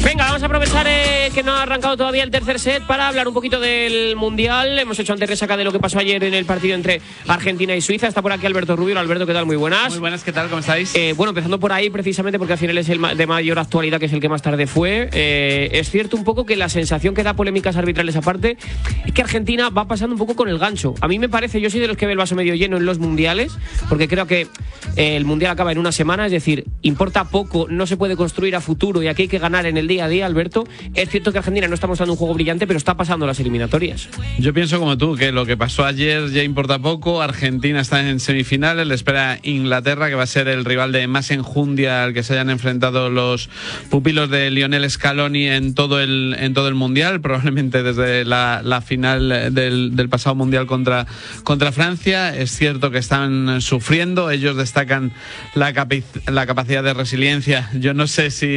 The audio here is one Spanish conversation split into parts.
Venga, vamos a aprovechar que no ha arrancado todavía el tercer set para hablar un poquito del Mundial. Hemos hecho antes resaca de lo que pasó ayer en el partido entre Argentina y Suiza. Está por aquí Alberto Rubio. Alberto, ¿qué tal? Muy buenas. Muy buenas, ¿qué tal? ¿Cómo estáis? Bueno, empezando por ahí precisamente porque al final es el de mayor actualidad, que es el que más tarde fue. Es cierto un poco que la sensación que da, polémicas arbitrales aparte, es que Argentina va pasando un poco con el gancho. A mí me parece, yo soy de los que ve el vaso medio lleno en los mundiales, porque creo que el Mundial acaba en una semana, es decir, importa poco, no se puede construir a futuro y aquí hay que ganar en el día a día, Alberto. Es cierto que Argentina no está mostrando un juego brillante, pero está pasando las eliminatorias. Yo pienso como tú, que lo que pasó ayer ya importa poco. Argentina está en semifinales, le espera Inglaterra, que va a ser el rival de más enjundia al que se hayan enfrentado los pupilos de Lionel Scaloni en todo el Mundial, probablemente desde la final del pasado Mundial contra Francia. Es cierto que están sufriendo, ellos destacan la capacidad de resiliencia. Yo no sé si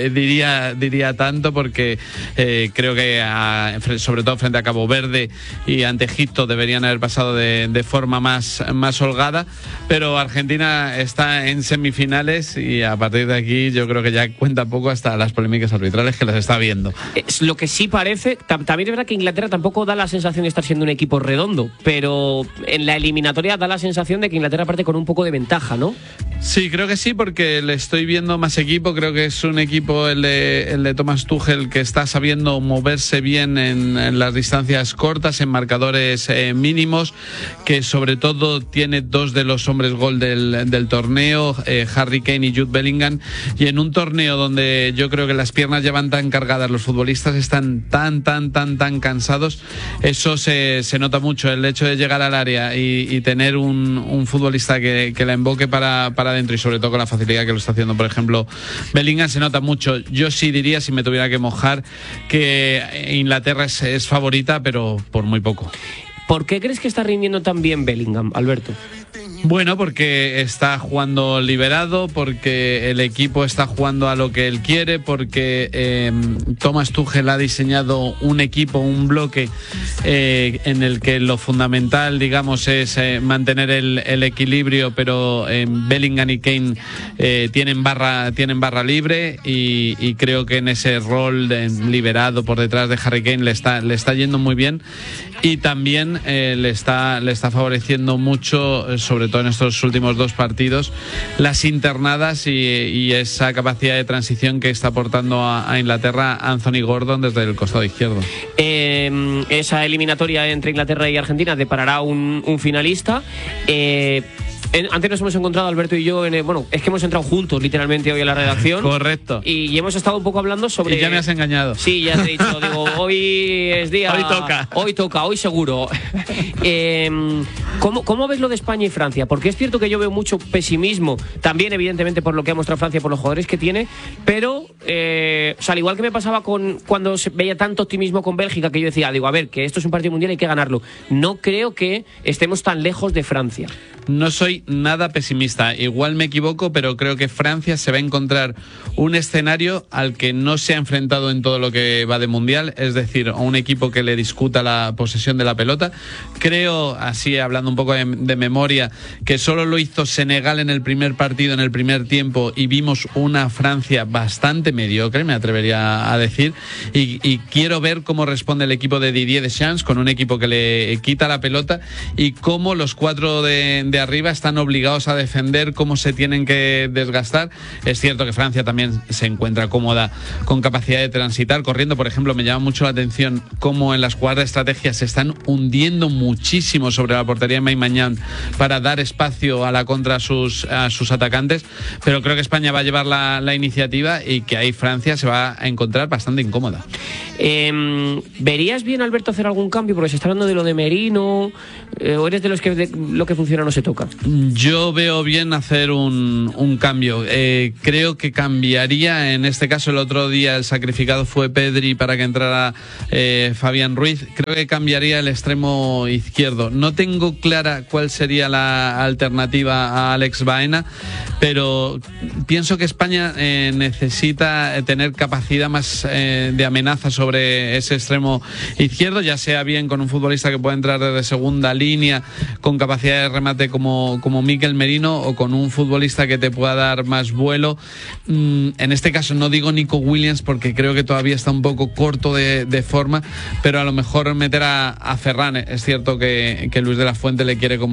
diría tanto, porque creo que sobre todo frente a Cabo Verde y ante Egipto deberían haber pasado de forma más holgada, pero Argentina está en semifinales y a partir de aquí yo creo que ya cuenta poco hasta las polémicas arbitrales que las está viendo. Es lo que sí parece, también es verdad que Inglaterra tampoco da la sensación de estar siendo un equipo redondo, pero en la eliminatoria da la sensación de que Inglaterra parte con un poco de ventaja, ¿no? Sí, creo que sí, porque le estoy viendo más equipo. Creo que es un equipo, el de Thomas Tuchel, que está sabiendo moverse bien en las distancias cortas, en marcadores mínimos, que sobre todo tiene dos de los hombres gol del torneo, Harry Kane y Jude Bellingham, y en un torneo donde yo creo que las piernas ya van tan cargadas, los futbolistas están tan cansados, eso se nota mucho. El hecho de llegar al área y tener un futbolista que la invoque para adentro, y sobre todo con la facilidad que lo está haciendo, por ejemplo, Bellingham, se nota mucho. Yo sí diría, si me tuviera que mojar, que Inglaterra es favorita, pero por muy poco. ¿Por qué crees que está rindiendo tan bien Bellingham, Alberto? Bueno, porque está jugando liberado, porque el equipo está jugando a lo que él quiere, porque Thomas Tuchel ha diseñado un equipo, un bloque en el que lo fundamental, digamos, es mantener el equilibrio, pero Bellingham y Kane tienen barra libre, y creo que en ese rol liberado por detrás de Harry Kane le está yendo muy bien, y también le está favoreciendo mucho, sobre todo en estos últimos dos partidos, las internadas y esa capacidad de transición que está aportando a Inglaterra Anthony Gordon desde el costado izquierdo. Esa eliminatoria entre Inglaterra y Argentina deparará un finalista. Antes nos hemos encontrado, Alberto y yo, es que hemos entrado juntos literalmente hoy a la redacción. Correcto. Y hemos estado un poco hablando sobre... Y ya me has engañado. Sí, ya te he dicho, hoy es día... Hoy toca, hoy seguro. ¿Cómo ves lo de España y Francia? Porque es cierto que yo veo mucho pesimismo, también evidentemente por lo que ha mostrado Francia, por los jugadores que tiene, pero al igual que me pasaba cuando se veía tanto optimismo con Bélgica, que yo decía, a ver, que esto es un partido mundial y hay que ganarlo. No creo que estemos tan lejos de Francia. No soy nada pesimista, igual me equivoco, pero creo que Francia se va a encontrar un escenario al que no se ha enfrentado en todo lo que va de mundial, es decir, a un equipo que le discuta la posesión de la pelota. Creo, así hablando un poco de memoria, que solo lo hizo Senegal en el primer partido, en el primer tiempo, y vimos una Francia bastante mediocre, me atrevería a decir, y quiero ver cómo responde el equipo de Didier Deschamps, con un equipo que le quita la pelota, y cómo los cuatro de arriba están obligados a defender, cómo se tienen que desgastar. Es cierto que Francia también se encuentra cómoda, con capacidad de transitar, corriendo. Por ejemplo, me llama mucho la atención cómo en las jugadas de estrategia se están hundiendo muchísimo sobre la portería de Maignan para dar espacio a la contra a sus atacantes, pero creo que España va a llevar la iniciativa y que ahí Francia se va a encontrar bastante incómoda. ¿Verías bien, Alberto, hacer algún cambio? Porque se está hablando de lo de Merino, o eres de los que lo que funciona no se toca. Yo veo bien hacer un cambio. Creo que cambiaría, en este caso el otro día el sacrificado fue Pedri para que entrara Fabián Ruiz. Creo que cambiaría el extremo izquierdo. No tengo clara cuál sería la alternativa a Alex Baena, pero pienso que España necesita tener capacidad más de amenaza sobre ese extremo izquierdo, ya sea bien con un futbolista que pueda entrar desde segunda línea con capacidad de remate como como Mikel Merino o con un futbolista que te pueda dar más vuelo. En este caso no digo Nico Williams porque creo que todavía está un poco corto de forma, pero a lo mejor meter a Ferran. Es cierto que Luis de la Fuente le quiere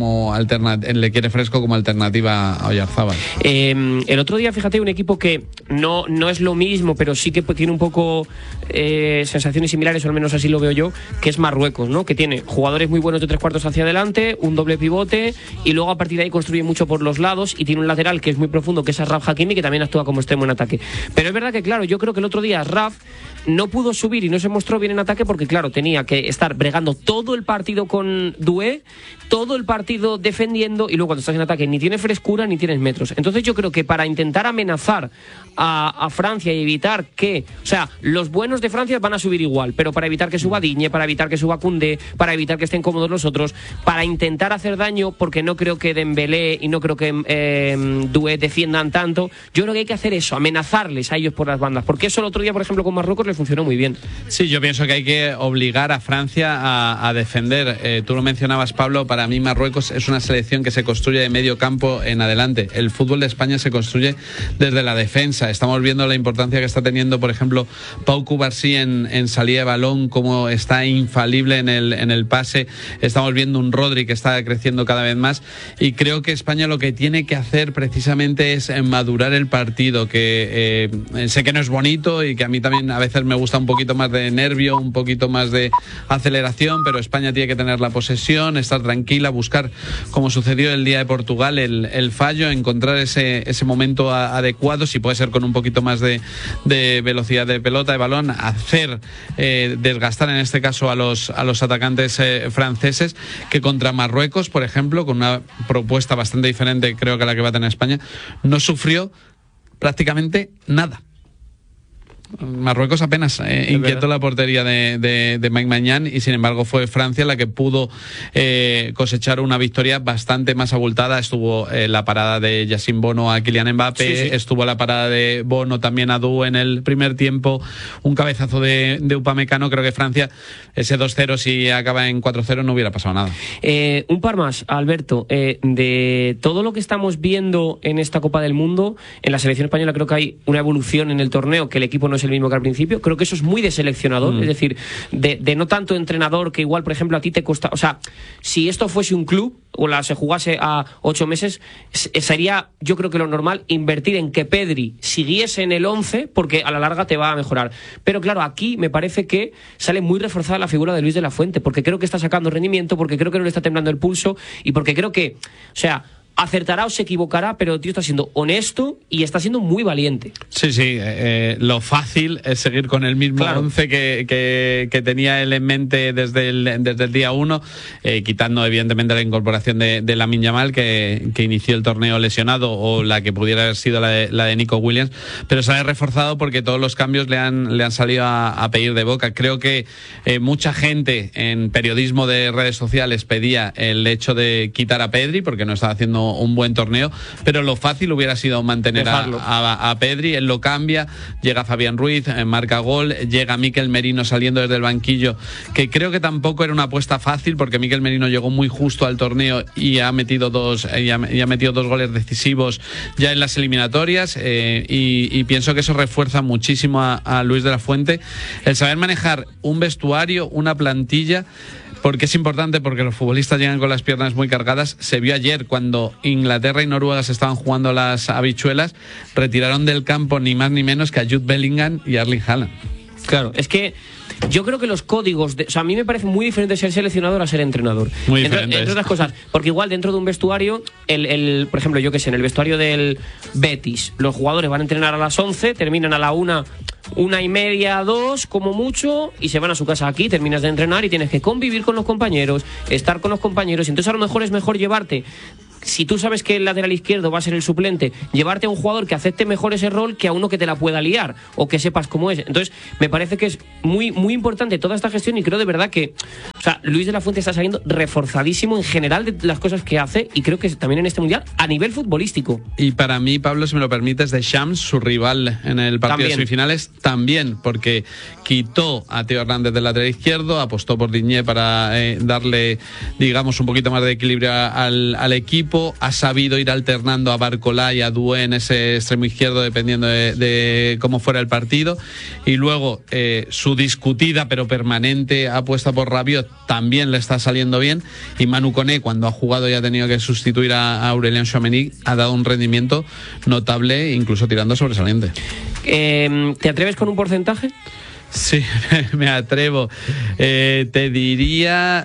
fresco como alternativa a Oyarzábal. El otro día, fíjate, un equipo que no es lo mismo, pero sí que tiene un poco sensaciones similares, o al menos así lo veo yo, que es Marruecos, ¿no? Que tiene jugadores muy buenos de 3/4 hacia adelante, un doble pivote, y luego a partir de ahí construye mucho por los lados, y tiene un lateral que es muy profundo, que es Achraf Hakimi, que también actúa como extremo en ataque. Pero es verdad que, claro, yo creo que el otro día Achraf no pudo subir y no se mostró bien en ataque porque, claro, tenía que estar bregando todo el partido con Doué, todo el partido defendiendo, y luego cuando estás en ataque ni tienes frescura ni tienes metros. Entonces yo creo que para intentar amenazar a Francia y evitar que, o sea, los buenos de Francia van a subir igual, pero para evitar que suba Digne, para evitar que suba Koundé, para evitar que estén cómodos los otros, para intentar hacer daño, porque no creo que Dembélé y no creo que Doué defiendan tanto, yo creo que hay que hacer eso, amenazarles a ellos por las bandas, porque eso el otro día, por ejemplo, con Marruecos le funcionó muy bien. Sí, yo pienso que hay que obligar a Francia a defender. Tú lo mencionabas, Pablo, para mí Marruecos es una selección que se construye de medio campo en adelante. El fútbol de España se construye desde la defensa. Estamos viendo la importancia que está teniendo, por ejemplo, Pau Cubarsí en salida de balón, como está infalible en el pase. Estamos viendo un Rodri que está creciendo cada vez más, y creo que España lo que tiene que hacer precisamente es madurar el partido, que sé que no es bonito y que a mí también a veces me gusta un poquito más de nervio, un poquito más de aceleración, pero España tiene que tener la posesión, estar tranquila, buscar, como sucedió el día de Portugal, el fallo, encontrar ese momento adecuado, si puede ser con un poquito más de velocidad de pelota, de balón, hacer desgastar en este caso a los atacantes franceses, que contra Marruecos, por ejemplo, con una propuesta bastante diferente creo que la que va a tener España, no sufrió prácticamente nada. Marruecos apenas inquietó la portería de Mike Maignan, y sin embargo fue Francia la que pudo cosechar una victoria bastante más abultada. Estuvo la parada de Yassine Bono a Kylian Mbappé, sí. Estuvo la parada de Bono también a Dou en el primer tiempo, un cabezazo de Upamecano. Creo que Francia, ese 2-0, si acaba en 4-0, no hubiera pasado nada. Un par más, Alberto, de todo lo que estamos viendo en esta Copa del Mundo, en la selección española creo que hay una evolución en el torneo, que el equipo no es el mismo que al principio. Creo que eso es muy de seleccionador, es decir, de no tanto entrenador, que igual, por ejemplo, a ti te cuesta, o sea, si esto fuese un club o se jugase a 8 meses, sería, yo creo que lo normal, invertir en que Pedri siguiese en el 11, porque a la larga te va a mejorar. Pero claro, aquí me parece que sale muy reforzada la figura de Luis de la Fuente, porque creo que está sacando rendimiento, porque creo que no le está temblando el pulso, y porque creo que, o sea, acertará o se equivocará, pero el tío está siendo honesto y está siendo muy valiente. Sí, lo fácil es seguir con el mismo 11 que tenía él en mente desde el día 1, quitando evidentemente la incorporación de Lamine Yamal, que inició el torneo lesionado, o la que pudiera haber sido la de Nico Williams, pero sale reforzado porque todos los cambios le han salido a pedir de boca. Creo que mucha gente en periodismo de redes sociales pedía el hecho de quitar a Pedri porque no estaba haciendo un buen torneo, pero lo fácil hubiera sido mantener a Pedri. Él lo cambia, llega Fabián Ruiz, marca gol, llega Mikel Merino saliendo desde el banquillo, que creo que tampoco era una apuesta fácil, porque Mikel Merino llegó muy justo al torneo y ha metido dos goles decisivos ya en las eliminatorias, y pienso que eso refuerza muchísimo a Luis de la Fuente, el saber manejar un vestuario, una plantilla, porque es importante, porque los futbolistas llegan con las piernas muy cargadas. Se vio ayer cuando Inglaterra y Noruega se estaban jugando las habichuelas, retiraron del campo ni más ni menos que a Jude Bellingham y a Erling Haaland. Claro, es que yo creo que los códigos, o sea, a mí me parece muy diferente ser seleccionador a ser entrenador. Muy diferente. Entre otras cosas, porque igual dentro de un vestuario, por ejemplo, yo que sé, en el vestuario del Betis, los jugadores van a entrenar a las 11, terminan a la 1:30, 2 como mucho, y se van a su casa. Aquí terminas de entrenar y tienes que convivir con los compañeros, estar con los compañeros, entonces a lo mejor es mejor llevarte, si tú sabes que el lateral izquierdo va a ser el suplente, llevarte a un jugador que acepte mejor ese rol que a uno que te la pueda liar o que sepas cómo es. Entonces me parece que es muy, muy importante toda esta gestión, y creo de verdad que, o O sea, Luis de la Fuente está saliendo reforzadísimo en general de las cosas que hace, y creo que también en este Mundial a nivel futbolístico. Y para mí, Pablo, si me lo permites, Deschamps, su rival en el partido de semifinales, también, porque quitó a Teo Hernández del lateral izquierdo, apostó por Digne para darle, digamos, un poquito más de equilibrio al equipo, ha sabido ir alternando a Barcolá y a Doué en ese extremo izquierdo dependiendo de cómo fuera el partido, y luego su discutida pero permanente apuesta por Rabiot también le está saliendo bien, y Manu Koné, cuando ha jugado y ha tenido que sustituir a Aurélien Tchouaméni, ha dado un rendimiento notable, incluso tirando sobresaliente. ¿Te atreves con un porcentaje? Sí, me atrevo. Te diría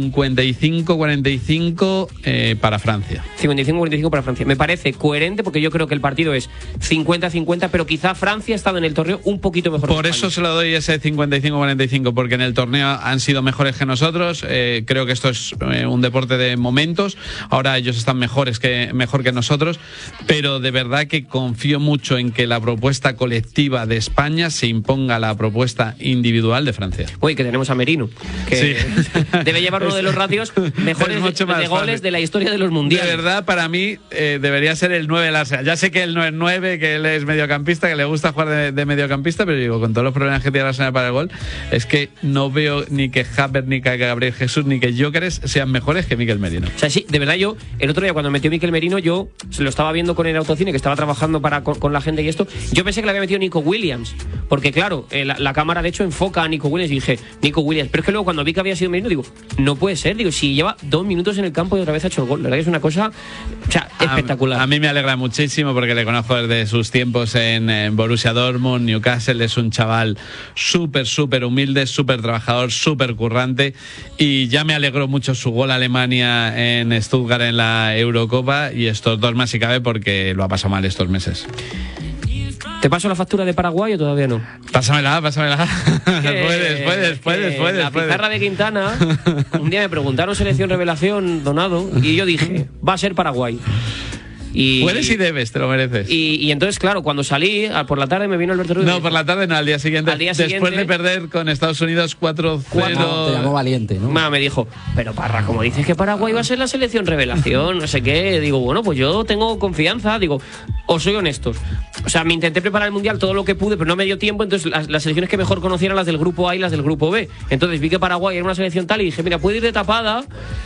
55-45 para Francia. 55-45 para Francia. Me parece coherente porque yo creo que el partido es 50-50, pero quizá Francia ha estado en el torneo un poquito mejor. Por eso se lo doy ese 55-45, porque en el torneo han sido mejores que nosotros. Creo que esto es un deporte de momentos. Ahora ellos están mejor que nosotros, pero de verdad que confío mucho en que la propuesta colectiva de España se imponga a la propuesta individual de Francia. Uy, que tenemos a Merino, que sí. Debe llevar uno de los ratios mejores de goles fácil de la historia de los mundiales. De verdad, para mí debería ser el 9 del Arsenal. Ya sé que él no es 9, que él es mediocampista, que le gusta jugar de mediocampista, pero digo, con todos los problemas que tiene el Arsenal para el gol, es que no veo ni que Havertz, ni que Gabriel Jesús, ni que Gyökeres sean mejores que Mikel Merino. O sea, sí, de verdad, yo el otro día cuando metió Mikel Merino, yo se lo estaba viendo con el autocine, que estaba trabajando con la gente y esto, yo pensé que le había metido Nico Williams, porque claro, la cámara de hecho enfoca a Nico Williams y dije, Nico Williams, pero es que luego cuando vi que había sido Merino, digo, no puede ser, digo, si lleva 2 minutos en el campo y otra vez ha hecho el gol, la verdad que es una cosa, o sea, espectacular. A mí me alegra muchísimo porque le conozco desde sus tiempos en Borussia Dortmund, Newcastle. Es un chaval súper humilde, súper trabajador, súper currante, y ya me alegró mucho su gol a Alemania en Stuttgart en la Eurocopa, y estos 2 más si cabe porque lo ha pasado mal estos meses. ¿Te paso la factura de Paraguay o todavía no? Pásamela. Puedes. La pizarra de Quintana, un día me preguntaron selección revelación, Donado, y yo dije, va a ser Paraguay. Puedes y debes, te lo mereces. Y entonces, claro, cuando salí, por la tarde me vino Alberto Rubio. No, por la tarde no, al día siguiente. Después de perder con Estados Unidos 4-0. Te llamó valiente, ¿no? Me dijo, pero Parra, como dices que Paraguay va a ser la selección revelación, no sé qué. Digo, bueno, pues yo tengo confianza. Digo, os soy honestos. O sea, me intenté preparar el Mundial todo lo que pude, pero no me dio tiempo. Entonces, las selecciones que mejor conocía eran las del grupo A y las del grupo B. Entonces vi que Paraguay era una selección tal y dije, mira, puede ir de tapada.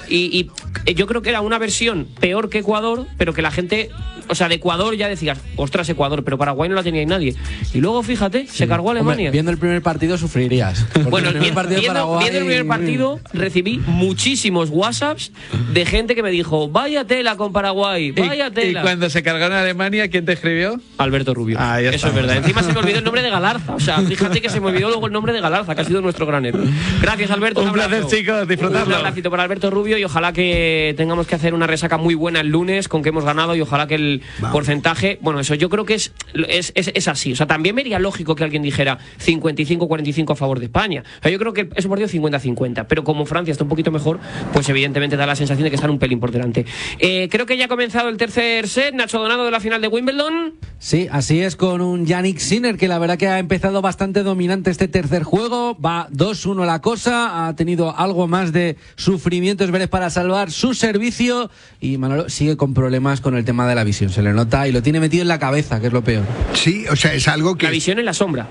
Y yo creo que era una versión peor que Ecuador, pero que la gente... O sea, de Ecuador ya decías, ostras, Ecuador, pero Paraguay no la tenía nadie. Y luego, fíjate, se cargó a Alemania. Hombre, viendo el primer partido sufrirías. Bueno, viendo el primer partido recibí muchísimos WhatsApps de gente que me dijo, vaya tela con Paraguay, vaya tela. ¿Y cuando se cargaron a Alemania, quién te escribió? Alberto Rubio. Eso es verdad. Encima se me olvidó el nombre de Galarza. O sea, fíjate que se me olvidó luego el nombre de Galarza, que ha sido nuestro gran héroe. Gracias, Alberto. Un placer, chicos, disfrutarlo. Un abracito para Alberto Rubio, y ojalá que tengamos que hacer una resaca muy buena el lunes con que hemos ganado, y ojalá que el porcentaje, bueno, eso yo creo que es así. O sea, también me haría lógico que alguien dijera 55-45 a favor de España. O sea, yo creo que es un partido 50-50, pero como Francia está un poquito mejor, pues evidentemente da la sensación de que están un pelín por delante. Creo que ya ha comenzado el tercer set. Nacho Donado, de la final de Wimbledon. Sí, así es, con un Jannik Sinner que la verdad que ha empezado bastante dominante este tercer juego. Va 2-1 la cosa, ha tenido algo más de sufrimiento Zverev para salvar su servicio, y Manolo sigue con problemas con el tema de la visión. Se le nota y lo tiene metido en la cabeza, que es lo peor. Sí, o sea, es algo que... La visión en la sombra.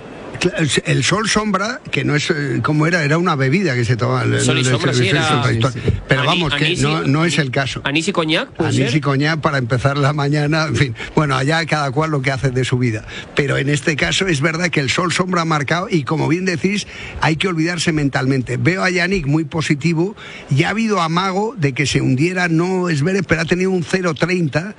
El sol sombra, que no es como era una bebida que se tomaba. Sol y sombra, sí, era... Pero vamos, que no es el caso. Anís y coñac, anís y coñac para empezar la mañana, en fin. Bueno, allá cada cual lo que hace de su vida. Pero en este caso es verdad que el sol sombra ha marcado, y como bien decís, hay que olvidarse mentalmente. Veo a Jannik muy positivo, y ha habido amago de que se hundiera, no Zverev, pero ha tenido un 0-30.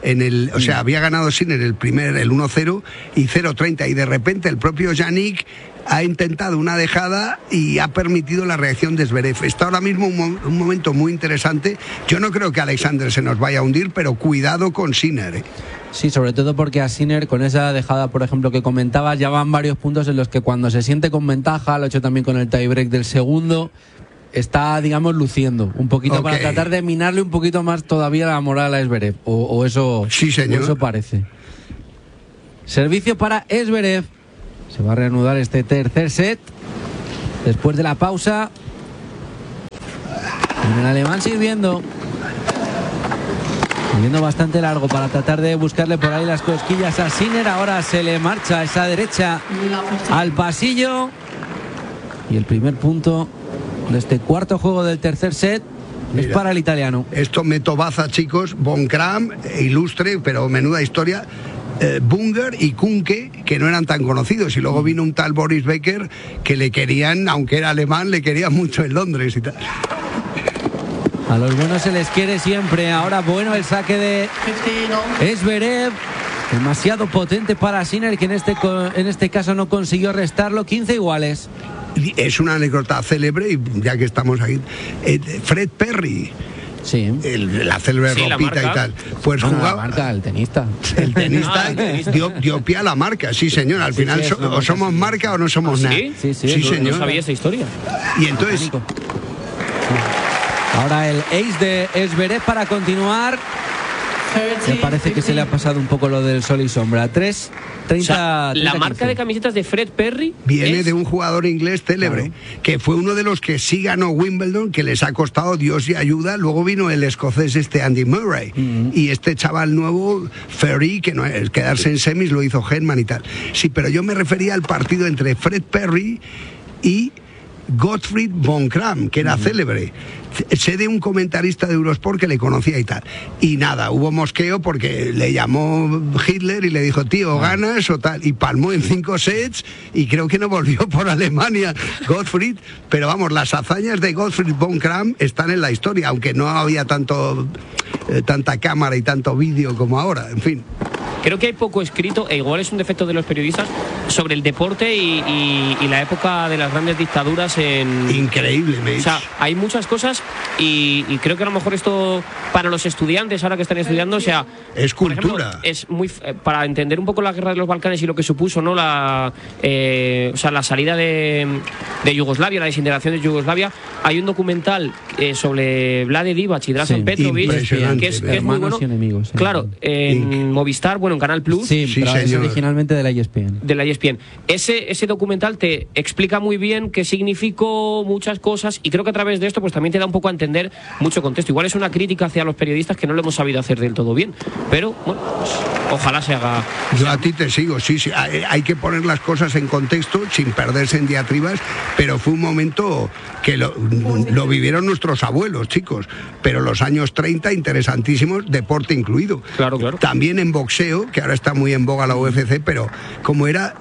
O sea, había ganado Sinner el 1-0 y 0-30, y de repente el propio Jannik ha intentado una dejada y ha permitido la reacción de Zverev. Está ahora mismo un momento muy interesante. Yo no creo que Alexander se nos vaya a hundir, pero cuidado con Sinner. Sí, sobre todo porque a Sinner, con esa dejada, por ejemplo, que comentabas, ya van varios puntos en los que cuando se siente con ventaja, lo ha hecho también con el tiebreak del segundo, está, digamos, luciendo un poquito para tratar de minarle un poquito más todavía la moral a Zverev, o eso, sí, señor. O eso parece. Servicio para Zverev. Se va a reanudar este tercer set después de la pausa. El alemán sirviendo bastante largo para tratar de buscarle por ahí las cosquillas a Sinner. Ahora se le marcha esa derecha al pasillo. Y el primer punto de este cuarto juego del tercer set es para el italiano. Esto me tobaza, chicos. Von Kram, ilustre, pero menuda historia. Bunger y Kunke, que no eran tan conocidos, y luego vino un tal Boris Becker que le querían, aunque era alemán, le querían mucho en Londres y tal. A los buenos se les quiere siempre. Ahora bueno el saque de Zverev, demasiado potente para Sinner, que en este caso no consiguió restarlo. 15 iguales. Es una anécdota célebre, y ya que estamos aquí, Fred Perry. Sí. La célebre ropita y tal. Pues jugaba. La marca, el tenista. El tenista dio pie a la marca, sí, señor. Al final, o somos marca o no somos nada. Sí, señor. No sabía esa historia. Y entonces. Ahora el ace de Zverev para continuar. Me parece que se le ha pasado un poco lo del sol y sombra. 3-30. O sea, la 15. marca de camisetas de Fred Perry viene de un jugador inglés célebre, que fue uno de los que sí ganó Wimbledon, que les ha costado Dios y ayuda. Luego vino el escocés Andy Murray, y este chaval nuevo, Ferry, que no es quedarse en semis, lo hizo Hedman y tal. Sí, pero yo me refería al partido entre Fred Perry y Gottfried von Kram, que era célebre. Sé de un comentarista de Eurosport que le conocía y tal. Y nada, hubo mosqueo porque le llamó Hitler y le dijo, tío, ganas o tal. Y palmó en 5 sets y creo que no volvió por Alemania Gottfried. Pero vamos, las hazañas de Gottfried von Kram están en la historia, aunque no había tanta cámara y tanto vídeo como ahora. En fin. Creo que hay poco escrito, e igual es un defecto de los periodistas, sobre el deporte y la época de las grandes dictaduras en... Increíble, O sea, hay muchas cosas y creo que a lo mejor esto para los estudiantes ahora que están estudiando, o sea... Es cultura. Ejemplo, es muy... Para entender un poco la guerra de los Balcanes y lo que supuso, ¿no? La salida de Yugoslavia, la desintegración de Yugoslavia, hay un documental sobre Vlade Divac y Drazen Petrovic, que es muy bueno. Enemigos, claro, en Movistar, bueno, en Canal Plus. Sí, pero es originalmente de la ESPN. De la ESPN. Ese documental te explica muy bien qué significó muchas cosas, y creo que a través de esto pues también te da un poco a entender mucho contexto. Igual es una crítica hacia los periodistas que no lo hemos sabido hacer del todo bien, pero bueno, pues, ojalá se haga. Yo a ti te sigo, sí, hay que poner las cosas en contexto sin perderse en diatribas, pero fue un momento que lo vivieron nuestros abuelos, chicos, pero los años 30 interesantísimos, deporte incluido. Claro. También en boxeo, que ahora está muy en boga la UFC, pero como era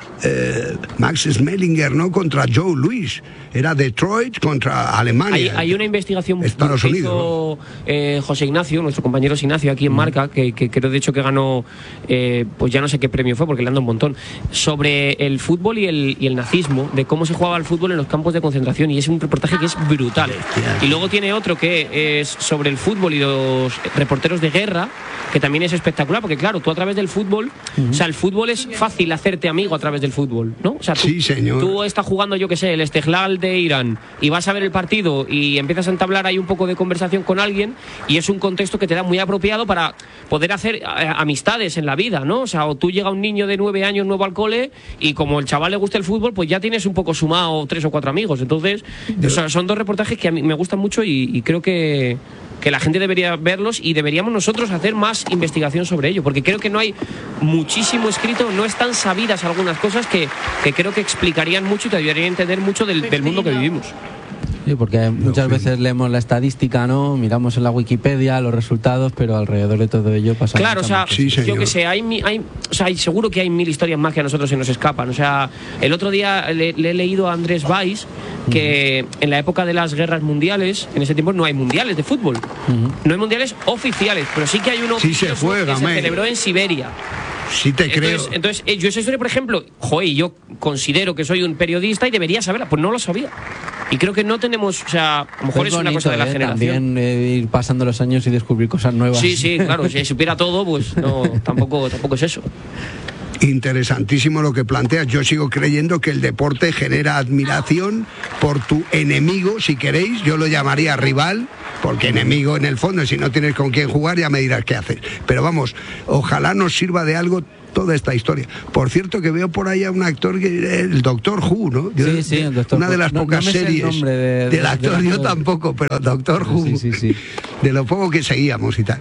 Max Schmeling, ¿no? Contra Joe Louis, era Detroit contra Alemania. Hay una investigación Estados que Unidos, hizo José Ignacio, nuestro compañero Ignacio aquí en Marca, que creo de hecho que ganó, pues ya no sé qué premio fue porque le han dado un montón, sobre el fútbol y el nazismo, de cómo se jugaba el fútbol en los campos de concentración, y es un reportaje que es brutal. Y luego tiene otro que es sobre el fútbol y los reporteros de guerra, que también es espectacular, porque claro, tú a través del fútbol, o sea, el fútbol es fácil hacerte amigo a través del fútbol, ¿no? O sea, sí, señor. Tú estás jugando, yo que sé, el Esteghlal de Irán, y vas a ver el partido y empiezas a entablar ahí un poco de conversación con alguien, y es un contexto que te da muy apropiado para poder hacer amistades en la vida, ¿no? O sea, o tú llega un niño de 9 años nuevo al cole, y como el chaval le gusta el fútbol, pues ya tienes un poco sumado 3 o 4 amigos. Entonces, son dos reportajes que a mí me gustan mucho y creo que la gente debería verlos, y deberíamos nosotros hacer más investigación sobre ello, porque creo que no hay muchísimo escrito, no están sabidas algunas cosas que creo que explicarían mucho y te ayudarían a entender mucho del mundo que vivimos. Sí, porque muchas veces leemos la estadística, ¿no? Miramos en la Wikipedia los resultados, pero alrededor de todo ello pasa. Claro, o sea, sí, yo que sé, seguro que hay 1000 historias más que a nosotros se nos escapan. O sea, el otro día le he leído a Andrés Valls que en la época de las guerras mundiales, en ese tiempo no hay mundiales de fútbol. No hay mundiales oficiales, pero sí que hay uno sí se juega, que se celebró en Siberia. Sí te creo. Entonces, yo esa historia, por ejemplo, yo considero que soy un periodista y debería saberla, pues no lo sabía. Y creo que no tenemos, o sea, a lo mejor es una cosa de la generación. También ir pasando los años y descubrir cosas nuevas. Sí, claro, si supiera todo, pues no, tampoco es eso. Interesantísimo lo que planteas. Yo sigo creyendo que el deporte genera admiración por tu enemigo, si queréis. Yo lo llamaría rival, porque enemigo en el fondo, si no tienes con quién jugar ya me dirás qué hacer. Pero vamos, ojalá nos sirva de algo toda esta historia. Por cierto, que veo por ahí a un actor, el Doctor Who, ¿no? Sí, el Doctor Una Who. de las pocas no me sé el series nombre del actor, yo tampoco, pero Doctor Who, sí. de lo poco que seguíamos y tal.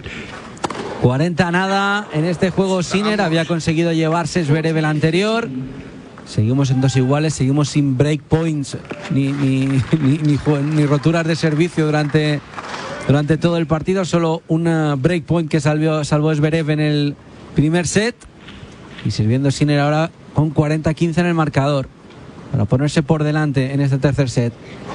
40 nada en este juego. Sinner había conseguido llevarse Zverev el anterior. Seguimos en 2 iguales, seguimos sin breakpoints ni roturas de servicio durante todo el partido. Solo un breakpoint que salvó Zverev en el primer set. Y sirviendo Sinner ahora con 40-15 en el marcador para ponerse por delante en este tercer set.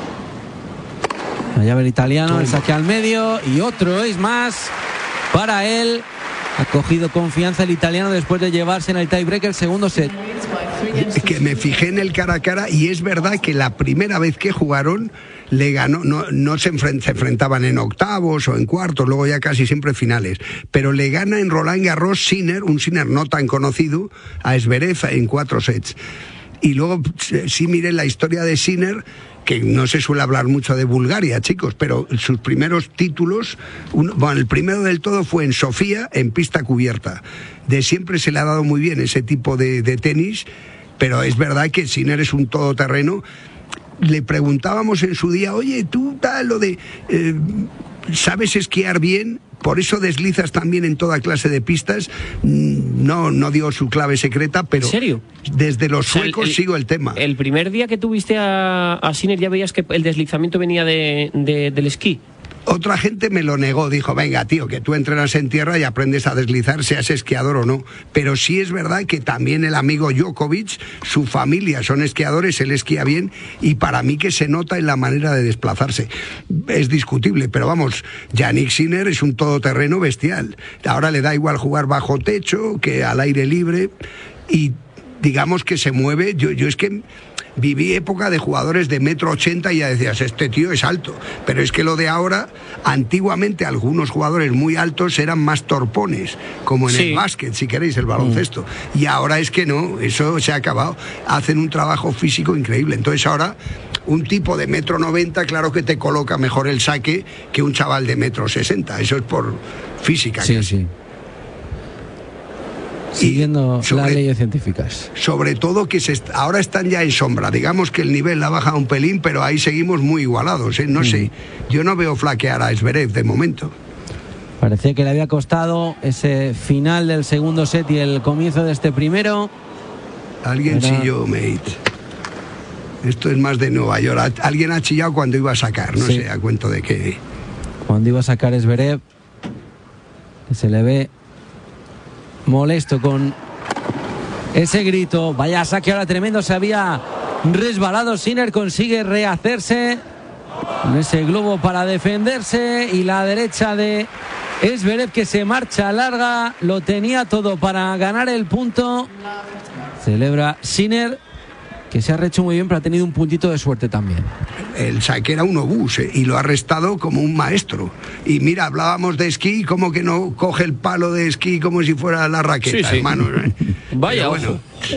La llave el italiano, el saque al medio y otro es más para él. Ha cogido confianza el italiano después de llevarse en el tiebreak el segundo set. Que me fijé en el cara a cara y es verdad que la primera vez que jugaron le ganó, no se enfrentaban en octavos o en cuartos, luego ya casi siempre finales, pero le gana en Roland Garros Sinner, un Sinner no tan conocido, a Zverev en 4 sets. Y luego sí miré la historia de Sinner, que no se suele hablar mucho de Bulgaria, chicos, pero sus primeros títulos, el primero del todo fue en Sofía, en pista cubierta. De siempre se le ha dado muy bien ese tipo de tenis, pero es verdad que Sinner es un todoterreno. Le preguntábamos en su día, oye, tú tal, lo de... ¿sabes esquiar bien? Por eso deslizas también en toda clase de pistas. No dio su clave secreta, pero... ¿En serio? Desde los suecos sigo el tema. El primer día que tuviste a Sinner ya veías que el deslizamiento venía del esquí. Otra gente me lo negó, dijo, venga tío, que tú entrenas en tierra y aprendes a deslizar, seas esquiador o no. Pero sí es verdad que también el amigo Djokovic, su familia son esquiadores, él esquía bien y para mí que se nota en la manera de desplazarse. Es discutible, pero vamos, Jannik Sinner es un todoterreno bestial. Ahora le da igual jugar bajo techo que al aire libre y digamos que se mueve. Yo es que... viví época de jugadores de 1,80 m y ya decías, este tío es alto. Pero es que lo de ahora, antiguamente algunos jugadores muy altos eran más torpones, como en el básquet, si queréis, el baloncesto. Y ahora es que no, eso se ha acabado. Hacen un trabajo físico increíble. Entonces ahora, un tipo de 1,90 m, claro que te coloca mejor el saque que un chaval de 1,60 m. Eso es por física. Sí. Siguiendo las leyes científicas. Sobre todo que ahora están ya en sombra. Digamos que el nivel ha bajado un pelín, pero ahí seguimos muy igualados. No sé, yo no veo flaquear a Zverev de momento. Parecía que le había costado ese final del segundo set y el comienzo de este primero. Alguien chilló, mate. Esto es más de Nueva York. Alguien ha chillado cuando iba a sacar, no sé a cuento de qué. Cuando iba a sacar Zverev, se le ve molesto con ese grito. Vaya saque ahora tremendo, se había resbalado. Sinner consigue rehacerse con ese globo para defenderse y la derecha de Zverev que se marcha larga, lo tenía todo para ganar el punto. Celebra Sinner, que se ha rehecho muy bien, pero ha tenido un puntito de suerte también. El saque era un obús y lo ha restado como un maestro. Y mira, hablábamos de esquí, como que no coge el palo de esquí como si fuera la raqueta, hermano. Vaya, bueno.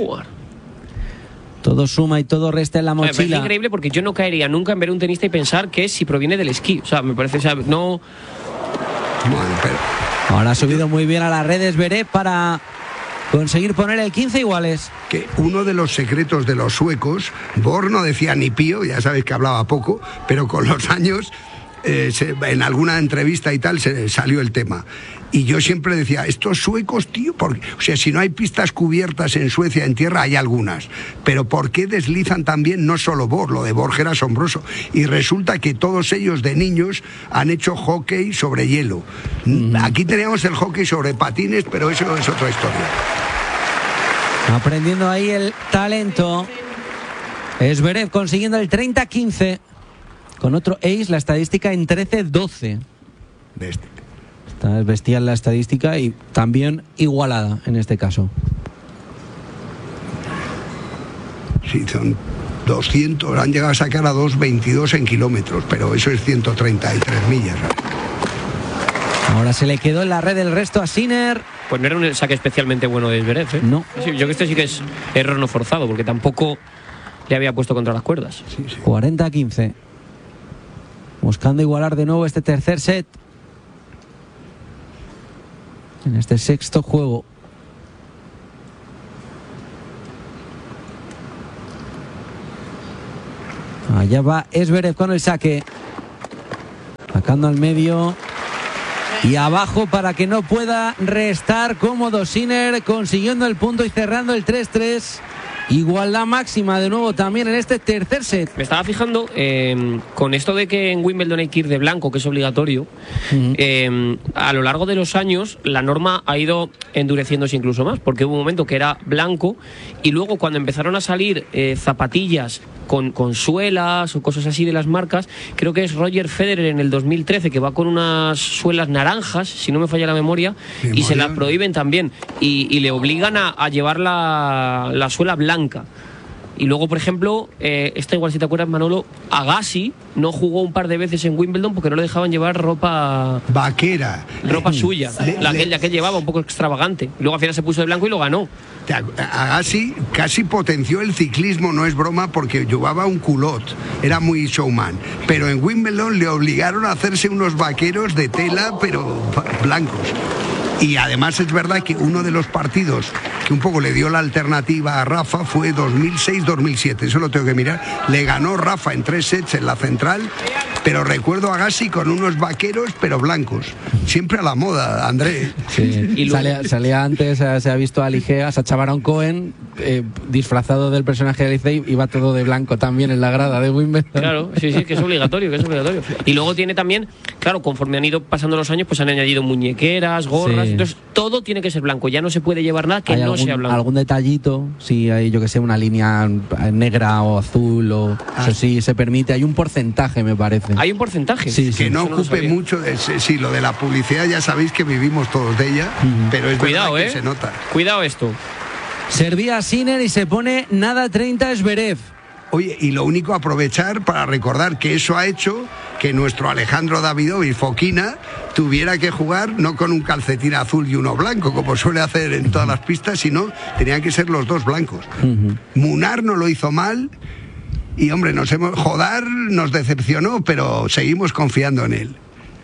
Todo suma y todo resta en la mochila. Es increíble porque yo no caería nunca en ver un tenista y pensar que si proviene del esquí. O sea, me parece, no... Bueno, pero... Ahora ha subido muy bien a las redes Zverev para conseguir poner el 15 iguales. Que uno de los secretos de los suecos, Borg no decía ni pío, ya sabéis que hablaba poco, pero con los años, en alguna entrevista y tal, se salió el tema. Y yo siempre decía, estos suecos, tío, porque, o sea, si no hay pistas cubiertas en Suecia, en tierra, hay algunas. Pero ¿por qué deslizan también? No solo Borg, lo de Borg era asombroso. Y resulta que todos ellos de niños han hecho hockey sobre hielo. Aquí teníamos el hockey sobre patines, pero eso es otra historia. Aprendiendo ahí el talento. Zverev consiguiendo el 30-15. Con otro ace, la estadística en 13-12. Es bestial la estadística y también igualada en este caso. Sí, son 200, han llegado a sacar a 2.22 en kilómetros, pero eso es 133 millas. Ahora se le quedó en la red el resto a Sinner. Pues no era un saque especialmente bueno de Zverev, ¿eh? No. Yo creo que este sí que es error no forzado, porque tampoco le había puesto contra las cuerdas. 40-15. Buscando igualar de nuevo este tercer set. En este sexto juego. Allá va Zverev con el saque. Sacando al medio. Y abajo para que no pueda restar. Cómodo Sinner, consiguiendo el punto y cerrando el 3-3. Igualdad máxima de nuevo también en este tercer set. Me estaba fijando con esto de que en Wimbledon hay que ir de blanco, que es obligatorio. A lo largo de los años la norma ha ido endureciéndose incluso más, porque hubo un momento que era blanco y luego cuando empezaron a salir zapatillas con suelas o cosas así de las marcas, creo que es Roger Federer en el 2013 que va con unas suelas naranjas, si no me falla la memoria, y se las prohíben también y le obligan a llevar la suela blanca. Y luego, por ejemplo, esta igual si te acuerdas, Manolo, Agassi no jugó un par de veces en Wimbledon porque no le dejaban llevar ropa vaquera, ropa suya, la que llevaba un poco extravagante. Luego al final se puso de blanco y lo ganó. Agassi casi potenció el ciclismo, no es broma, porque llevaba un culot, era muy showman, pero en Wimbledon le obligaron a hacerse unos vaqueros de tela pero blancos. Y además es verdad que uno de los partidos que un poco le dio la alternativa a Rafa fue 2006-2007, eso lo tengo que mirar. Le ganó Rafa en 3 sets en la central, pero recuerdo a Agassi con unos vaqueros pero blancos. Siempre a la moda, André. Sí. Y salía antes, se ha visto a Ligea, Sacha Baron Cohen, disfrazado del personaje de Licey, iba todo de blanco también en la grada de Wimbledon. Claro, sí, que es obligatorio, Y luego tiene también, claro, conforme han ido pasando los años, pues han añadido muñequeras, gorras, entonces todo tiene que ser blanco, ya no se puede llevar nada que no sea blanco. Algún detallito, si hay, yo que sé, una línea negra o azul, o eso sí se permite, hay un porcentaje, me parece. ¿Hay un porcentaje? Sí, que no ocupe mucho, sí, lo de la publicidad ya sabéis que vivimos todos de ella, pero es cuidado, verdad que se nota. Cuidado esto. Servía Sinner y se pone nada 30 Zverev. Oye, y lo único aprovechar para recordar que eso ha hecho que nuestro Alejandro Davidovich Fokina tuviera que jugar no con un calcetín azul y uno blanco, como suele hacer en todas las pistas, sino tenían que ser los dos blancos. Munar no lo hizo mal y, hombre, Jodar nos decepcionó, pero seguimos confiando en él.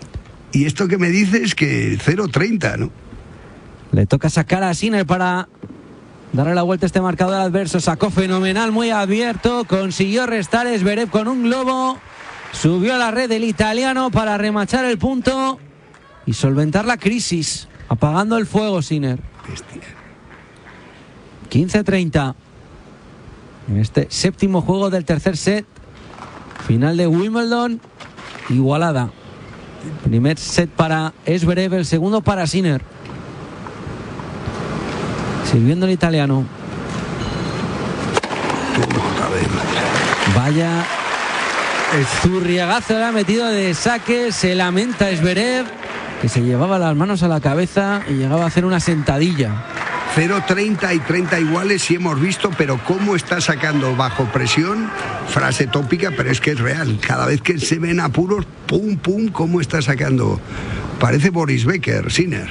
Y esto que me dices que 0-30, ¿no? Le toca sacar a Sinner para darle la vuelta a este marcador adverso. Sacó fenomenal, muy abierto. Consiguió restar Zverev con un globo. Subió a la red el italiano para remachar el punto y solventar la crisis. Apagando el fuego, Sinner. 15-30. En este séptimo juego del tercer set. Final de Wimbledon. Igualada. Primer set para Zverev, el segundo para Sinner. Sirviendo el italiano. Vaya zurriagazo le ha metido de saque. Se lamenta Zverev, que se llevaba las manos a la cabeza y llegaba a hacer una sentadilla. 0-30 y 30 iguales sí hemos visto, pero cómo está sacando bajo presión, frase tópica, pero es que es real. Cada vez que se ven apuros, pum, pum, cómo está sacando. Parece Boris Becker, Sinner.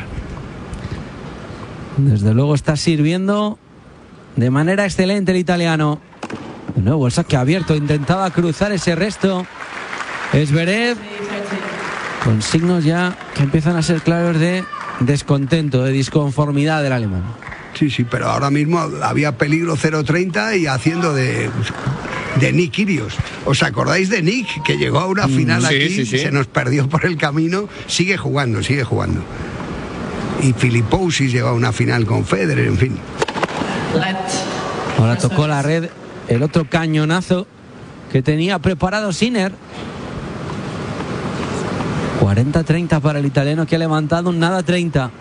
Desde luego está sirviendo de manera excelente el italiano. De nuevo el saque abierto, intentaba cruzar ese resto Zverev, con signos ya que empiezan a ser claros de descontento, de disconformidad del alemán. Sí, pero ahora mismo había peligro 0-30 y haciendo de Nick Kyrgios. ¿Os acordáis de Nick, que llegó a una final aquí, se nos perdió por el camino? Sigue jugando. Y Filipousis llegó a una final con Federer, en fin. Ahora tocó la red el otro cañonazo que tenía preparado Sinner. 40-30 para el italiano, que ha levantado un nada 30.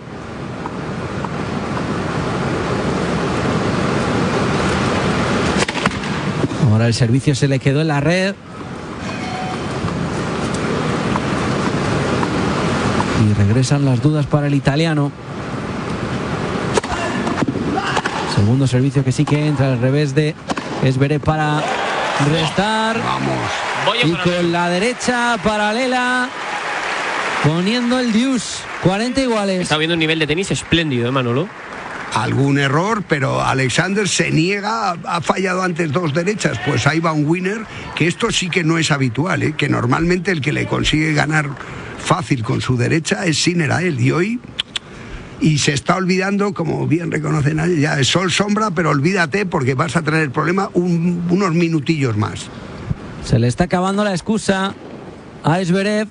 Ahora el servicio se le quedó en la red. Y regresan las dudas para el italiano. Segundo servicio que sí que entra al revés de Zverev para restar. Vamos. Y con la derecha paralela, poniendo el deuce. 40 iguales. Está viendo un nivel de tenis espléndido, Manolo. Algún error, pero Alexander se niega, ha fallado antes dos derechas, pues ahí va un winner, que esto sí que no es habitual, que normalmente el que le consigue ganar fácil con su derecha es Sinner a él, y hoy, y se está olvidando, como bien reconocen, ya es sol sombra, pero olvídate porque vas a tener el problema unos minutillos más. Se le está acabando la excusa a Zverev.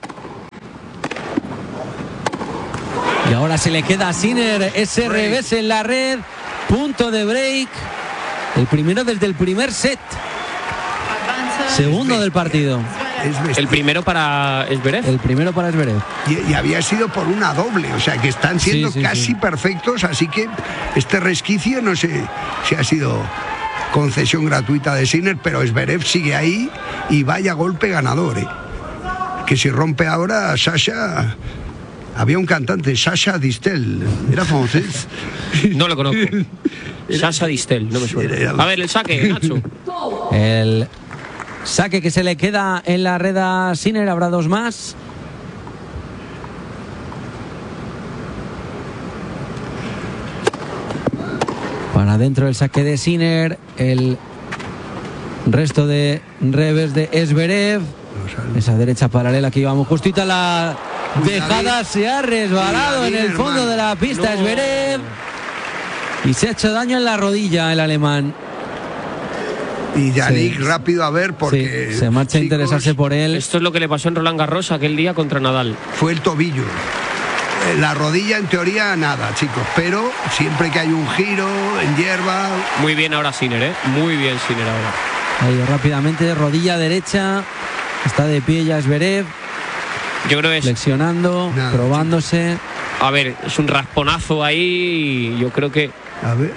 Y ahora se le queda a Sinner ese revés en la red. Punto de break. El primero desde el primer set. Segundo del partido. El primero para Zverev. El primero para Zverev. Y había sido por una doble, o sea que están siendo casi perfectos, así que este resquicio no sé si ha sido concesión gratuita de Sinner, pero Zverev sigue ahí y vaya golpe ganador, ¿eh? Que si rompe ahora Sasha... Había un cantante, Sasha Distel, era francés. No lo conozco. Sasha Distel, no me suena. A ver, el saque, Nacho. El saque que se le queda en la red a Sinner, habrá dos más. Para adentro el saque de Sinner, el resto de revés de Zverev. Esa derecha paralela que íbamos justita, la dejada se ha resbalado en el fondo de la pista Zverev y se ha hecho daño en la rodilla el alemán. Y Yannick rápido a ver porque se marcha a interesarse por él. Esto es lo que le pasó en Roland Garros aquel día contra Nadal. Fue el tobillo. La rodilla en teoría nada, chicos, pero siempre que hay un giro en hierba. Muy bien ahora Sinner, muy bien Sinner ahora. Ahí rápidamente, rodilla derecha, está de pie ya Zverev. Yo creo que es flexionando, probándose. A ver, es un rasponazo ahí y yo creo que... A ver.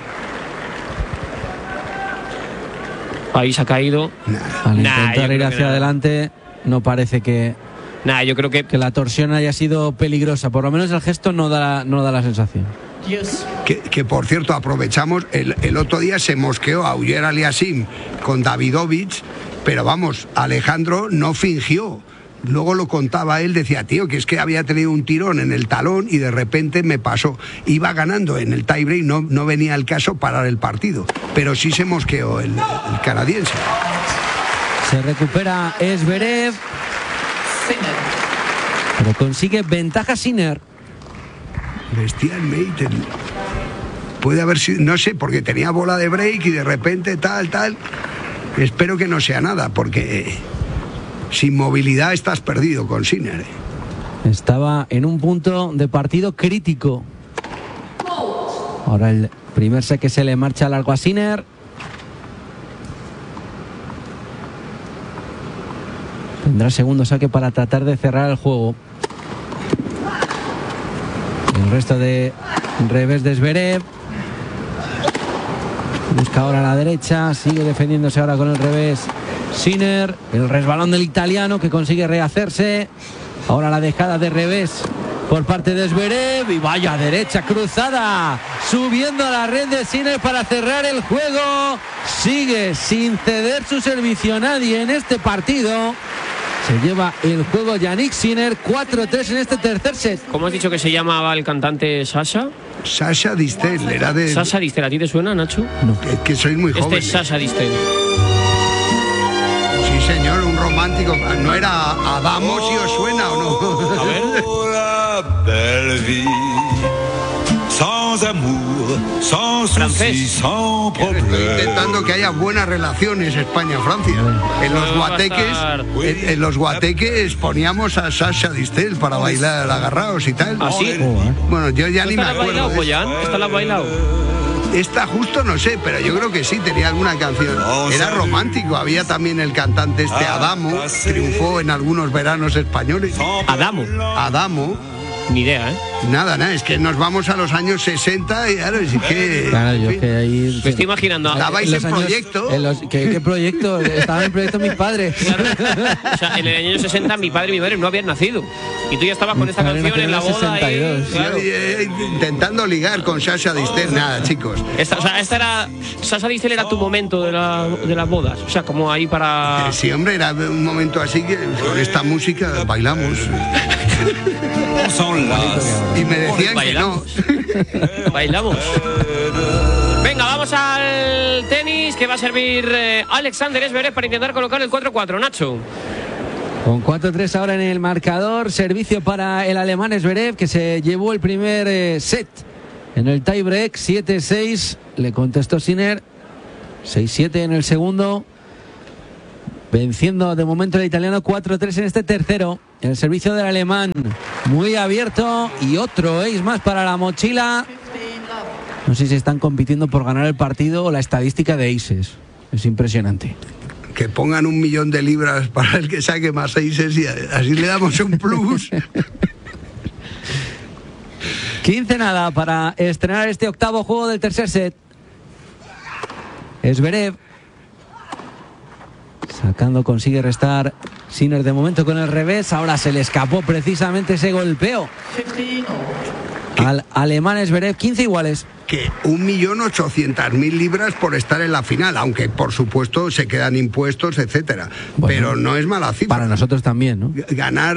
Ahí se ha caído. Al intentar ir hacia adelante, no parece que... yo creo que la torsión haya sido peligrosa. Por lo menos el gesto no da la sensación. Que por cierto, aprovechamos, el otro día se mosqueó a Auger Aliassime con Davidovich, pero vamos, Alejandro no fingió. Luego lo contaba él, decía, tío, que es que había tenido un tirón en el talón y de repente me pasó. Iba ganando en el tiebreak, no venía al caso parar el partido, pero sí se mosqueó el canadiense. Se recupera Zverev, pero consigue ventaja Sinner. Bestialmente. Puede haber sido, no sé, porque tenía bola de break y de repente tal. Espero que no sea nada, porque sin movilidad estás perdido con Sinner. Estaba en un punto de partido crítico. Ahora el primer saque se le marcha largo a Sinner. Tendrá segundo saque para tratar de cerrar el juego. El resto de revés de Zverev. Busca ahora a la derecha. Sigue defendiéndose ahora con el revés Sinner. El resbalón del italiano que consigue rehacerse. Ahora la dejada de revés por parte de Zverev. Y vaya derecha cruzada. Subiendo a la red de Sinner para cerrar el juego. Sigue sin ceder su servicio a nadie en este partido. Se lleva el juego Yannick Sinner, 4-3 en este tercer set. ¿Cómo has dicho que se llamaba el cantante Sasha? Sasha Distel, era de... Sasha Distel, ¿a ti te suena, Nacho? No. Que sois muy jóvenes. Este es Sasha Distel. Sí, señor, un romántico. ¿No era Adamo, si os suena o no? A ver. Sans amour, sans Francés. souci, sans Estoy problème. intentando que haya buenas relaciones España-Francia. En los guateques poníamos a Sasha Distel para bailar agarrados y tal. ¿Ah, sí? Bueno, yo ya ni me ¿Esta la has acuerdo. bailado, de Boyan? ¿Esta la has bailado? Esta justo no sé, pero yo creo que sí, tenía alguna canción. Era romántico, había también el cantante Adamo, triunfó en algunos veranos españoles. Adamo. Ni idea, ¿eh? Nada, es que nos vamos a los años 60 y claro, es que... Claro, yo que ahí... Me estoy imaginando. Estabais en proyecto. ¿Qué proyecto? Estaban en proyecto mis padres. Claro. O sea, en el año 60 mi padre y mi madre no habían nacido. Y tú ya estabas con esta canción en la boda. 62. Claro. Intentando ligar con Sasha Distel, nada, chicos. Esta era... Sasha Distel era tu momento de las bodas. O sea, como ahí para... Sí, hombre, era un momento así que con esta música bailamos. Y me decían que no. Bailamos. Venga, vamos al tenis que va a servir Alexander Zverev para intentar colocar el 4-4. Nacho. Con 4-3 ahora en el marcador. Servicio para el alemán Zverev, que se llevó el primer set en el tiebreak. 7-6. Le contestó Sinner. 6-7 en el segundo. venciendo de momento el italiano 4-3 en este tercero. El servicio del alemán muy abierto y otro ace más para la mochila. No sé si están compitiendo por ganar el partido o la estadística de aces. Es impresionante. Que pongan 1 millón de libras para el que saque más aces y así le damos un plus. 15 nada para estrenar este octavo juego del tercer set. Zverev sacando, consigue restar Sinner de momento con el revés. Ahora se le escapó precisamente ese golpeo al alemán Zverev. 15 iguales. Que 1.800.000 libras por estar en la final, aunque por supuesto se quedan impuestos, etcétera. Bueno, pero no es mala cifra. Para nosotros también, ¿no? Ganar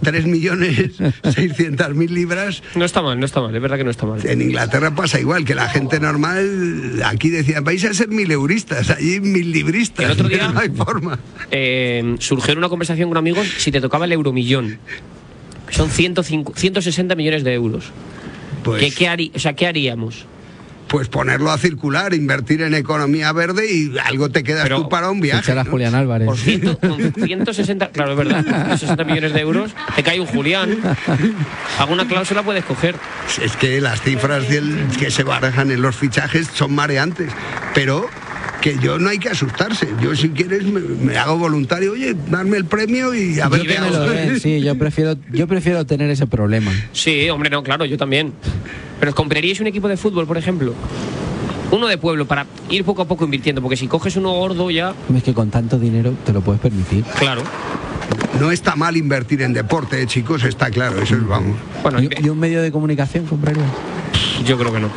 3.600.000 libras. No está mal, es verdad que no está mal. En Inglaterra pasa igual, que la gente normal aquí decía, vais a ser 1.000 euristas, allí 1.000 libristas. El otro día no hay forma. Surgió en una conversación con amigos si te tocaba el euromillón. Son 160 millones de euros. Pues, ¿Qué haríamos? Pues ponerlo a circular, invertir en economía verde y algo te quedas tú para un viaje. Echar a ¿no? Julián Álvarez. Por 160, claro, es verdad, 160 millones de euros, te cae un Julián. Alguna cláusula puedes coger. Es que las cifras que se barajan en los fichajes son mareantes, pero que no hay que asustarse. Yo, si quieres, me hago voluntario, oye, darme el premio y a ver qué hago. Sí, yo prefiero tener ese problema. Sí, hombre, no, claro, yo también. Pero ¿os compraríais un equipo de fútbol, por ejemplo? Uno de pueblo, para ir poco a poco invirtiendo, porque si coges uno gordo ya... Es que con tanto dinero te lo puedes permitir. Claro. No está mal invertir en deporte, chicos, está claro, eso es, vamos. Bueno, ¿Y un medio de comunicación comprarías? Yo creo que no.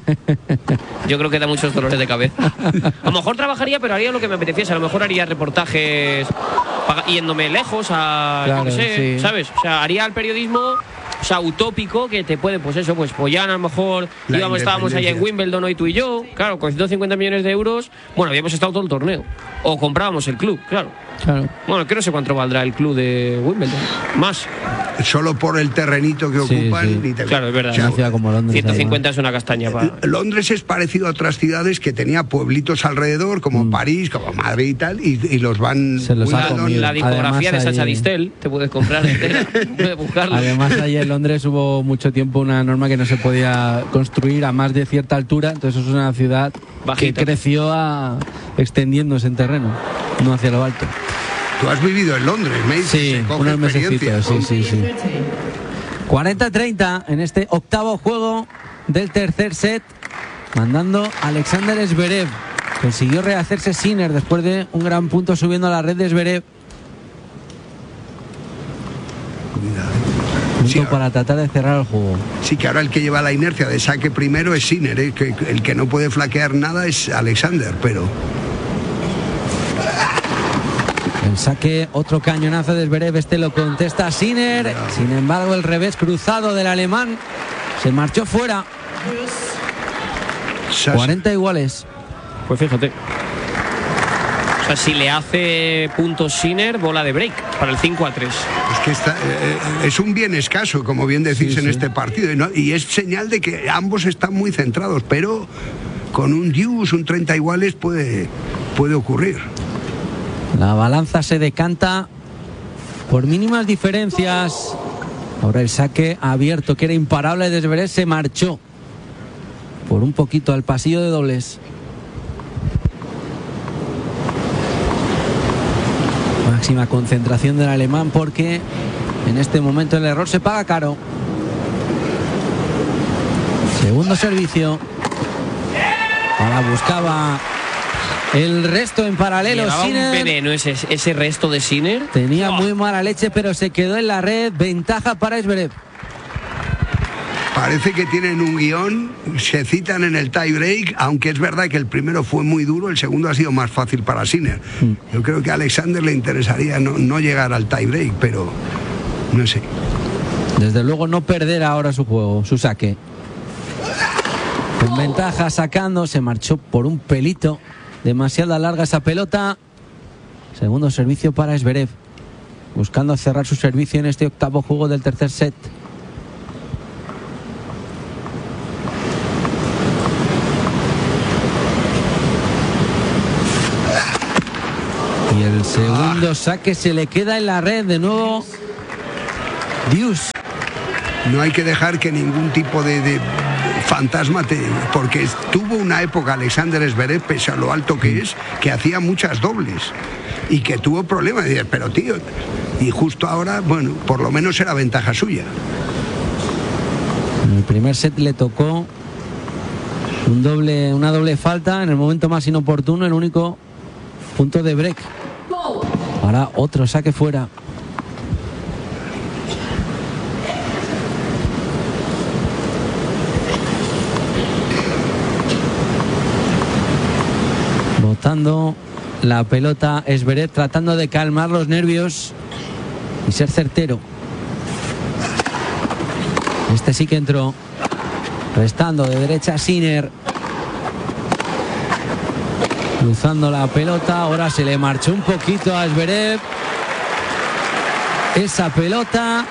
Yo creo que da muchos dolores de cabeza. A lo mejor trabajaría, pero haría lo que me apeteciese. A lo mejor haría reportajes yéndome lejos a... Claro, no sé, sí. ¿sabes? O sea, haría el periodismo... O sea, utópico, que te puede, pues eso, pues ya a lo mejor estábamos allá en Wimbledon hoy tú y yo, claro, con 150 millones de euros, bueno, habíamos estado todo el torneo. O comprábamos el club, claro. Bueno, que no sé cuánto valdrá el club de Wimbledon. Más. Solo por el terrenito que ocupan. Sí. Ni te... Claro, es verdad. Una ciudad como Londres, 150 es una castaña. Londres es parecido a otras ciudades que tenía pueblitos alrededor, como París, como Madrid y tal, y los van... Se los ha comido. La discografía Además, de Sacha Distel te puedes comprar entera. Puedes buscarlo. Además, allí en Londres hubo mucho tiempo una norma que no se podía construir a más de cierta altura, entonces es una ciudad bajita, que creció extendiéndose en terreno, no hacia lo alto. Tú has vivido en Londres, me dices, Sí, unos mesecitos, sí. 40-30 en este octavo juego del tercer set, mandando Alexander Zverev. Consiguió rehacerse Sinner después de un gran punto subiendo a la red de Zverev. Punto para tratar de cerrar el juego. Sí, que ahora el que lleva la inercia de saque primero es Sinner, ¿eh? Que el que no puede flaquear nada es Alexander, pero... El saque, otro cañonazo de Zverev, este lo contesta Sinner. Sin embargo, el revés cruzado del alemán se marchó fuera. 40 iguales. Pues fíjate. O sea, si le hace puntos Sinner, bola de break para el 5-3. Es que es un bien escaso, como bien decís, en este partido. Y es señal de que ambos están muy centrados, pero con un deuce, un 30 iguales puede ocurrir. La balanza se decanta por mínimas diferencias. Ahora el saque abierto, que era imparable de Zverev, se marchó por un poquito al pasillo de dobles. Máxima concentración del alemán, porque en este momento el error se paga caro. Segundo servicio. Ahora buscaba el resto en paralelo. Llevaba Sinner. un veneno ese resto de Sinner. Tenía muy mala leche, pero se quedó en la red. Ventaja para Zverev. Parece que tienen un guión, se citan en el tie break, aunque es verdad que el primero fue muy duro, el segundo ha sido más fácil para Sinner. Yo creo que a Alexander le interesaría no llegar al tie break, pero no sé. Desde luego no perder ahora su juego, su saque. Con ventaja sacando, se marchó por un pelito. Demasiado larga esa pelota. Segundo servicio para Zverev, buscando cerrar su servicio en este octavo juego del tercer set. Y el segundo segundo saque se le queda en la red de nuevo. Dios. No hay que dejar que ningún tipo de fantasma porque tuvo una época Alexander Zverev, pese a lo alto que es, que hacía muchas dobles y que tuvo problemas. Pero tío, y justo ahora, bueno, por lo menos era ventaja suya. En el primer set le tocó una doble falta en el momento más inoportuno, el único punto de break. Ahora otro saque fuera. Botando la pelota Zverev, tratando de calmar los nervios y ser certero. Este sí que entró. Restando de derecha Sinner. Cruzando la pelota. Ahora se le marchó un poquito a Zverev esa pelota.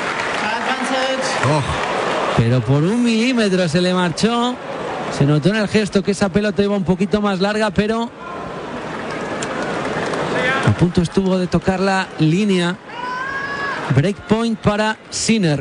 Pero por 1 milímetro se le marchó. Se notó en el gesto que esa pelota iba un poquito más larga, pero a punto estuvo de tocar la línea. Breakpoint para Sinner.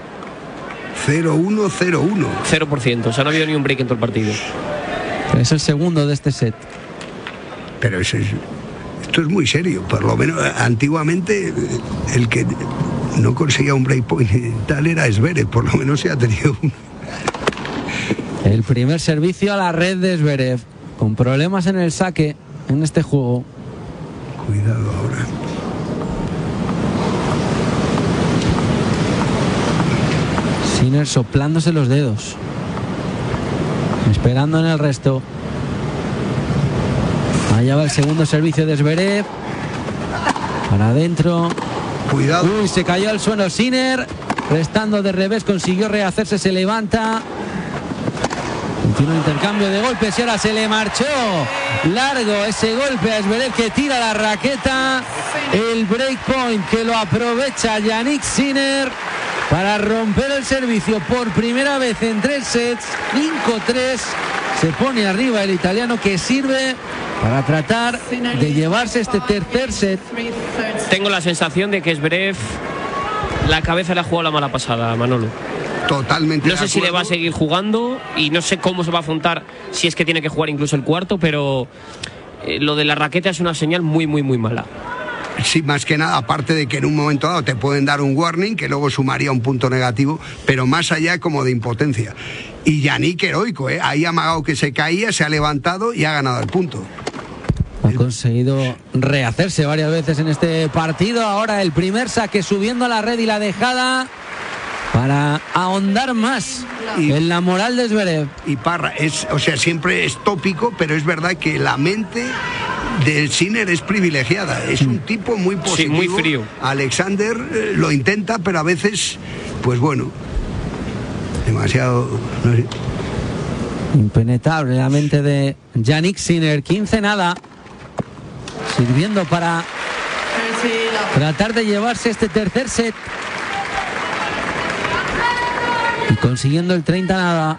0-1, 0-1. 0%, o sea, no ha habido ni un break en todo el partido. Es el segundo de este set. Pero esto es muy serio. Por lo menos antiguamente el que no conseguía un breakpoint y tal era Zverev. Por lo menos se ha tenido uno. El primer servicio a la red de Zverev, con problemas en el saque en este juego. Cuidado ahora. Sinner soplándose los dedos, esperando en el resto. Allá va el segundo servicio de Zverev. Para adentro. Cuidado. Uy, se cayó al suelo Sinner. Restando de revés, consiguió rehacerse, se levanta. Continúa el intercambio de golpes y ahora se le marchó largo ese golpe a Zverev, que tira la raqueta. El breakpoint que lo aprovecha Jannik Sinner para romper el servicio por primera vez en 3 sets. 5-3. Se pone arriba el italiano, que sirve para tratar de llevarse este tercer set. Tengo la sensación de que Zverev la cabeza le ha jugado la mala pasada, Manolo. Totalmente. No sé si le va a seguir jugando y no sé cómo se va a afrontar, si es que tiene que jugar incluso el cuarto, pero lo de la raqueta es una señal muy, muy, muy mala. Sí, más que nada, aparte de que en un momento dado te pueden dar un warning, que luego sumaría un punto negativo, pero más allá como de impotencia. Y Jannik heroico, ahí ha amagado que se caía, se ha levantado y ha ganado el punto. Ha conseguido rehacerse varias veces en este partido. Ahora el primer saque subiendo a la red y la dejada para ahondar más en la moral de Zverev. Y Parra, siempre es tópico, pero es verdad que la mente de Sinner es privilegiada. Es un tipo muy positivo. Sí, muy frío. Alexander lo intenta, pero a veces, pues bueno, demasiado, no sé. Impenetrable la mente de Jannik Sinner. 15-0. Sirviendo para tratar de llevarse este tercer set. Y consiguiendo el 30-0.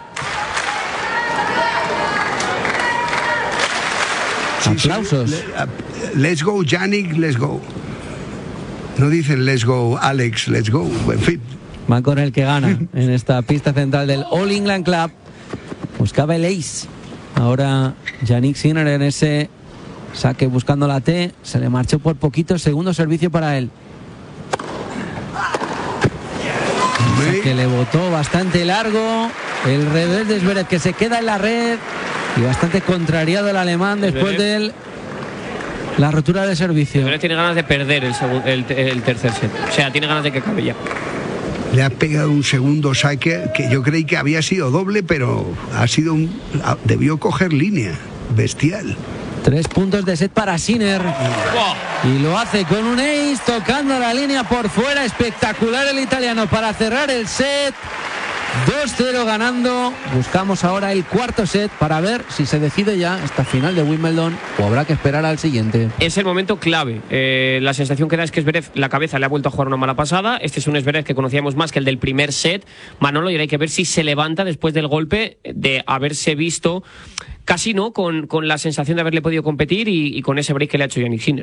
Sí, aplausos. Sí, let's go, Jannik, let's go. No dicen let's go, Alex, let's go. En fin. Va con el que gana en esta pista central del All England Club. Buscaba el ace. Ahora Jannik Sinner en ese saque buscando la T. Se le marchó por poquito. Segundo servicio para él. Que le botó bastante largo. El revés de Zverev, que se queda en la red. Y bastante contrariado el alemán después de la rotura de servicio. Zverev tiene ganas de perder el tercer set. O sea, tiene ganas de que acabe ya. Le ha pegado un segundo saque que yo creí que había sido doble, pero debió coger línea. Bestial. 3 puntos de set para Sinner. Y lo hace con un ace, tocando la línea por fuera. Espectacular el italiano para cerrar el set. 2-0 ganando. Buscamos ahora el cuarto set para ver si se decide ya esta final de Wimbledon o habrá que esperar al siguiente. Es el momento clave. La sensación que da es que Zverev, la cabeza le ha vuelto a jugar una mala pasada. Este es un Zverev que conocíamos más que el del primer set. Manolo, y ahora hay que ver si se levanta después del golpe de haberse visto casi no con la sensación de haberle podido competir y con ese break que le ha hecho Jannik Sinner.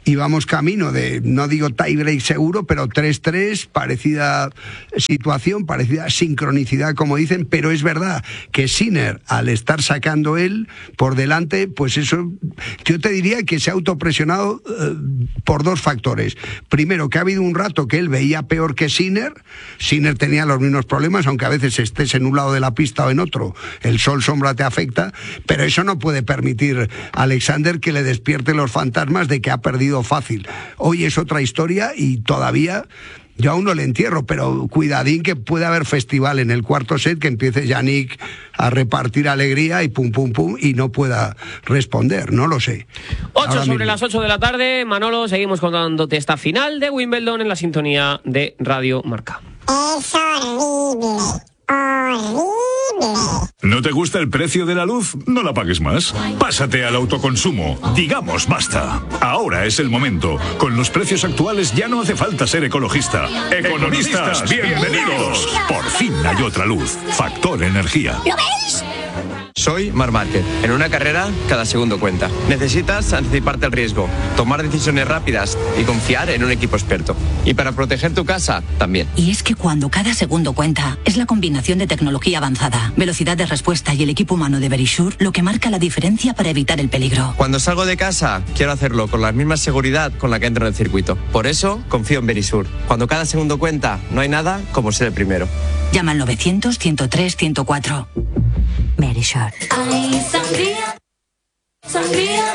y vamos camino de, no digo tiebreak seguro, pero 3-3, parecida situación, parecida sincronicidad, como dicen, pero es verdad que Sinner, al estar sacando él por delante, pues eso, yo te diría que se ha autopresionado por dos factores. Primero, que ha habido un rato que él veía peor que Sinner tenía los mismos problemas, aunque a veces estés en un lado de la pista o en otro, el sol-sombra te afecta, pero eso no puede permitir a Alexander que le despierte los fantasmas de que ha perdido fácil. Hoy es otra historia y todavía yo aún no le entierro, pero cuidadín que puede haber festival en el cuarto set, que empiece Yannick a repartir alegría y pum pum pum y no pueda responder, no lo sé. 8 sobre las 8 de la tarde, Manolo, seguimos contándote esta final de Wimbledon en la sintonía de Radio Marca. Es horrible, horrible. ¿No te gusta el precio de la luz? No la pagues más. Pásate al autoconsumo. Digamos basta. Ahora es el momento. Con los precios actuales ya no hace falta ser ecologista. Economistas, bienvenidos. Por fin hay otra luz. Factor Energía. ¿Lo veis? Soy Marc Márquez. En una carrera, cada segundo cuenta. Necesitas anticiparte al riesgo, tomar decisiones rápidas y confiar en un equipo experto. Y para proteger tu casa, también. Y es que cuando cada segundo cuenta, es la combinación de tecnología avanzada, velocidad de respuesta y el equipo humano de Verisure lo que marca la diferencia para evitar el peligro. Cuando salgo de casa, quiero hacerlo con la misma seguridad con la que entro en el circuito. Por eso, confío en Verisure. Cuando cada segundo cuenta, no hay nada como ser el primero. Llama al 900-103-104. Verisure. Ay, sangría, sangría.